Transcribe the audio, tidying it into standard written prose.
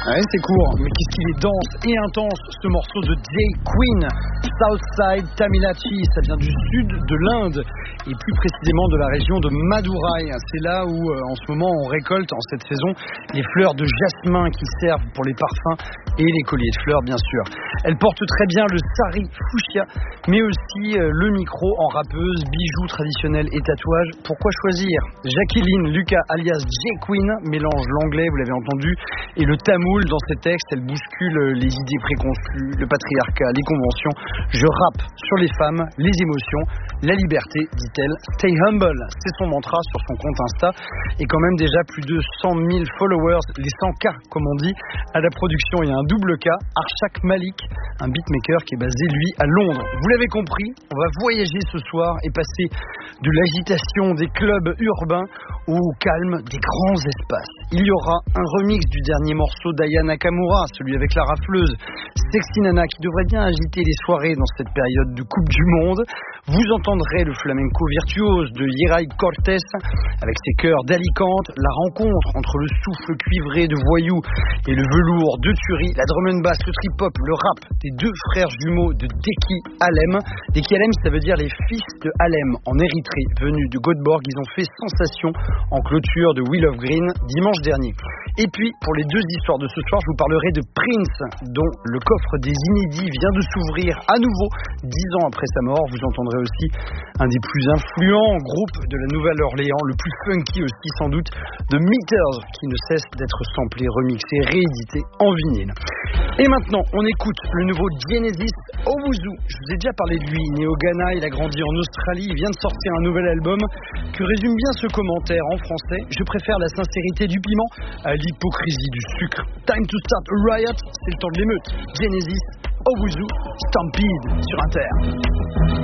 Ouais, c'est court, mais qu'est-ce qu'il est dense et intense ce morceau de J Queen. Southside Tamilachi, ça vient du sud de l'Inde et plus précisément de la région de Madurai. C'est là où en ce moment on récolte en cette saison les fleurs de jasmin qui servent pour les parfums et les colliers de fleurs bien sûr. Elle porte très bien le sari fuchsia, mais aussi le micro en rappeuse, bijoux traditionnels et tatouages. Pourquoi choisir Jacqueline Lucas alias J Queen mélange l'anglais, vous l'avez entendu, et le tamoul dans ses textes. Elle bouscule les idées préconçues, le patriarcat, les conventions. Je rappe sur les femmes, les émotions, la liberté, dit-elle. Stay humble, c'est son mantra sur son compte Insta. Et quand même déjà plus de 100 000 followers, les 100K comme on dit. À la production, il y a un double K, Arshak Malik, un beatmaker qui est basé lui à Londres. Vous l'avez compris, on va voyager ce soir et passer de l'agitation des clubs urbains au calme des grands espaces. Il y aura un remix du dernier morceau d'Aya Nakamura, celui avec la rafleuse, Sexy Nana, qui devrait bien agiter les soirées dans cette période de Coupe du Monde. Vous entendrez le flamenco virtuose de Yeray Cortés avec ses chœurs d'Alicante, la rencontre entre le souffle cuivré de Voyou et le velours de Thury, la drum and bass, le trip-hop, le rap des deux frères jumeaux de Deki Alem. Deki Alem, ça veut dire les fils de Alem en Érythrée, venus de Göteborg. Ils ont fait sensation en clôture de Wheel of Green dimanche dernier. Et puis, pour les deux histoires de ce soir, je vous parlerai de Prince, dont le coffre des inédits vient de s'ouvrir à nouveau 10 ans après sa mort. Vous entendrez aussi un des plus influents groupes de la Nouvelle-Orléans, le plus funky aussi sans doute, de Meters, qui ne cesse d'être samplé, remixé, réédité en vinyle. Et maintenant, on écoute le nouveau Genesis Owuzu. Je vous ai déjà parlé de lui, né au Ghana, il a grandi en Australie, il vient de sortir un nouvel album que résume bien ce commentaire en français. Je préfère la sincérité du piment à l'hypocrisie du sucre. Time to start a riot, c'est le temps de l'émeute. Genesis Owuzu, Stampede sur Inter.